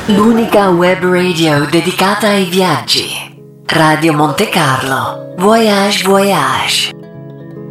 L'unica web radio dedicata ai viaggi. Radio Monte Carlo. Voyage Voyage.